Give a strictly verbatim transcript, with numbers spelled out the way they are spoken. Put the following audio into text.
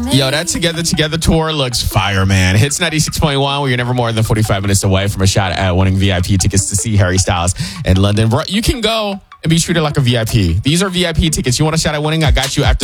Yo, that Together Together tour looks fire, man. Hits ninety-six point one, where you're never more than forty-five minutes away from a shot at winning V I P tickets to see Harry Styles in London. Bro, you can go and be treated like a V I P. These are V I P tickets. You want a shot at winning? I got you after